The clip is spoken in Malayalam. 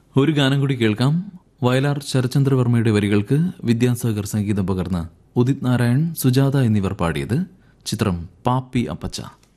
ഒരു ഗാനം കൂടി കേൾക്കാം. വയലാർ ശരചന്ദ്രവർമ്മയുടെ വരികൾക്ക് വിദ്യാസാഗർ സംഗീതം പകർന്ന് ഉദിത് നാരായൺ, സുജാത എന്നിവർ പാടിയത്. ചിത്രം പാപ്പി അപ്പച്ച.